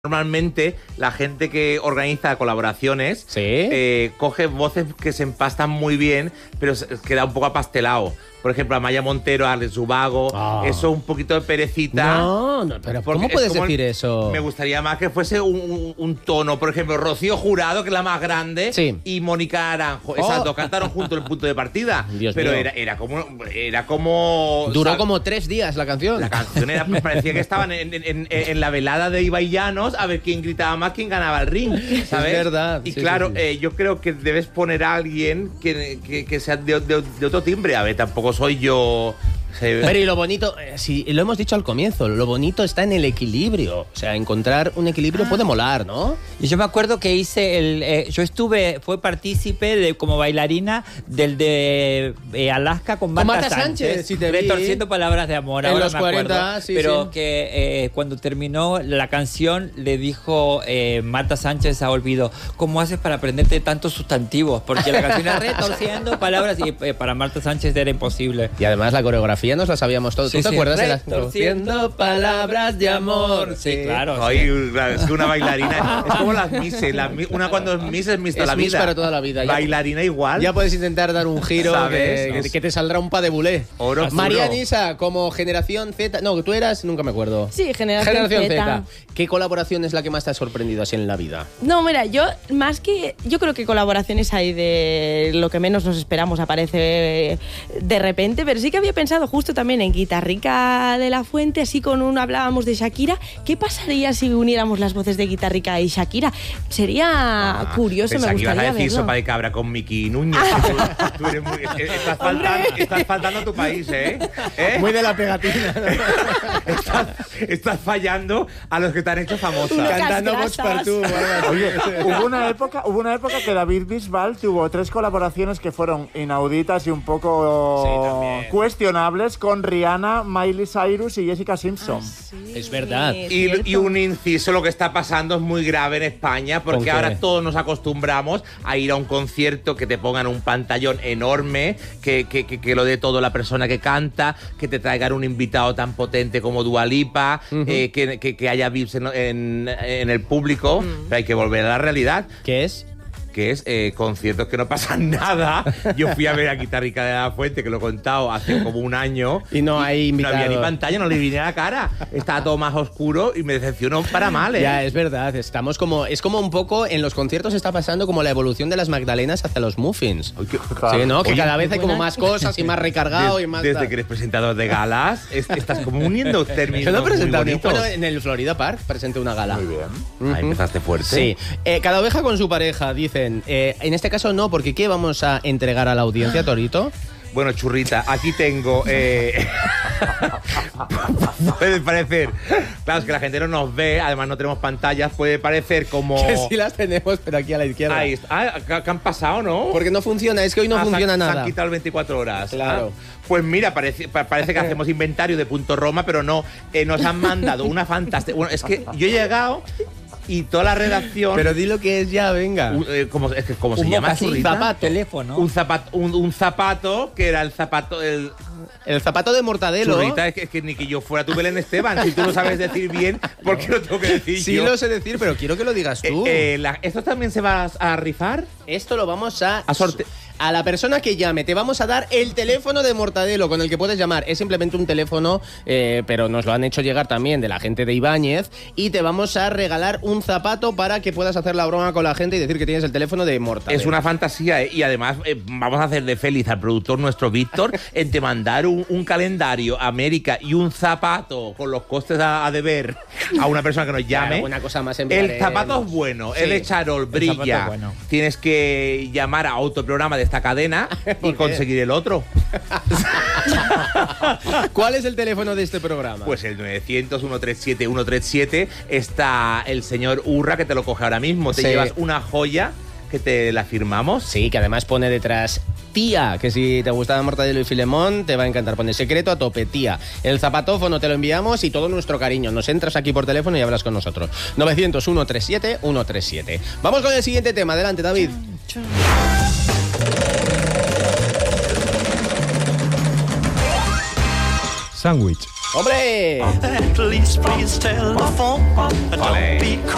Normalmente la gente que organiza colaboraciones coge voces que se empastan muy bien, pero queda un poco apastelado. Por ejemplo, Amaya Montero, Alex Ubago, eso un poquito de perecita. No, pero ¿cómo puedes decir eso? Me gustaría más que fuese un tono. Por ejemplo, Rocío Jurado, que es la más grande, y Mónica Naranjo. Esas dos cantaron junto el punto de partida. Dios pero mío. era como... Duró como 3 días la canción. La canción me parecía que estaban en la velada de Ibai Llanos a ver quién gritaba más, quién ganaba el ring, ¿sabes? Es verdad. Y claro, yo creo que debes poner a alguien que sea de otro timbre. A ver, tampoco soy yo... Pero y lo bonito, si lo hemos dicho al comienzo, lo bonito está en el equilibrio. O sea, encontrar un equilibrio puede molar, ¿no? Y yo me acuerdo que hice fue partícipe como bailarina del de Alaska con Marta Sánchez. Si te vi. Retorciendo palabras de amor. En ahora los me 40, acuerdo, sí, pero sí. que cuando terminó la canción le dijo Marta Sánchez a Olvido, ¿cómo haces para aprenderte tantos sustantivos? Porque la canción era retorciendo palabras y para Marta Sánchez era imposible. Y además la coreografía nos la sabíamos todos. ¿Tú te acuerdas de las retorciendo palabras de amor? Sí, claro. Ay, es que una bailarina es como las Misses. Una cuando es Miss es Miss toda la vida. Miss para toda la vida. Bailarina igual. Ya puedes intentar dar un giro que te saldrá un pas de boulé. Oro María puro. Nisa, como generación Z. No, que tú eras, nunca me acuerdo. Sí, generación Z. ¿Qué colaboración es la que más te ha sorprendido así en la vida? No, mira, yo creo que colaboraciones hay de lo que menos nos esperamos, aparece de repente, pero sí que había pensado justo también en Guitarrica de la Fuente, así hablábamos de Shakira. ¿Qué pasaría si uniéramos las voces de Guitarrica y Shakira? Sería curioso, me gustaría ibas a decir verlo. sopa de cabra con Miki Núñez. Tú eres estás faltando a tu país, ¿eh? Muy de la pegatina. Estás fallando a los que te han hecho famosa. Cantando Vox per tu. Oye, hubo una época que David Bisbal tuvo 3 colaboraciones que fueron inauditas y un poco cuestionables con Rihanna, Miley Cyrus y Jessica Simpson. Sí, Es verdad. Y un inciso, lo que está pasando es muy grave en España, ¿Con porque qué? ahora todos nos acostumbramos a ir a un concierto, que te pongan un pantallón enorme, que lo dé todo la persona que canta, que te traigan un invitado tan potente como Dua Lipa, que haya VIPs en el público, pero hay que volver a la realidad. ¿Qué es? Que es conciertos que no pasan nada. Yo fui a ver a Guitarrica de la Fuente, que lo he contado hace como un año. Y no hay invitado. No había ni pantalla, no le vi ni la cara. Estaba todo más oscuro y me decepcionó para mal, ¿eh? Ya, es verdad. Es como un poco, en los conciertos está pasando como la evolución de las magdalenas hacia los muffins. Claro. Sí, ¿no? Que Oye, cada vez hay como más cosas y más recargado y más... Desde que eres presentador de galas, estás como uniendo términos. Yo no he presentado muy bonitos. bueno, en el Florida Park presenté una gala. Muy bien. Ahí empezaste fuerte. Sí. Cada oveja con su pareja, dicen. En este caso no, porque ¿qué vamos a entregar a la audiencia, Torito? Bueno, churrita, aquí tengo... puede parecer... Claro, es que la gente no nos ve, además no tenemos pantallas, puede parecer como... Que sí las tenemos, pero aquí a la izquierda. Ahí está. ¿Qué han pasado, no? Porque no funciona, es que hoy no funciona se nada. han quitado el 24 horas. Claro. Pues mira, parece que hacemos inventario de Punto Roma, pero no. Nos han mandado una fantástica... Bueno, es que yo he llegado... Y toda la redacción... Pero di lo que es ya, venga. ¿Cómo se llama? Churrita? Zapato. Teléfono. Un zapato, que era el zapato... El zapato de Mortadelo. Churrita, es que ni que yo fuera tu Belén Esteban. Si tú lo sabes decir bien, ¿por qué lo tengo que decir Sí yo? lo sé decir, pero quiero que lo digas tú. ¿Esto también se va a rifar? Esto lo vamos a sortear. A la persona que llame, te vamos a dar el teléfono de Mortadelo con el que puedes llamar. Es simplemente un teléfono, pero nos lo han hecho llegar también de la gente de Ibáñez. Y te vamos a regalar un zapato para que puedas hacer la broma con la gente y decir que tienes el teléfono de Mortadelo. Es una fantasía, y además vamos a hacerle feliz al productor nuestro Víctor en te mandar un calendario a América y un zapato con los costes a deber a una persona que nos llame. Claro, una cosa más El zapato es bueno, Sí. el de Charol brilla. es bueno. Tienes que llamar a otro programa de esta cadena y conseguir el otro. ¿Cuál es el teléfono de este programa? Pues el 900-137-137. Está el señor Urra, que te lo coge ahora mismo. Te Sí. llevas una joya que te la firmamos. Sí, que además pone detrás tía, que si te gustaba Mortadelo y Filemón te va a encantar. Pone secreto a tope, tía. El zapatófono te lo enviamos y todo nuestro cariño. Nos entras aquí por teléfono y hablas con nosotros. 900-137-137. Vamos con el siguiente tema. Adelante, David. Sándwich. ¡Hombre! Please tell the phone. Don't be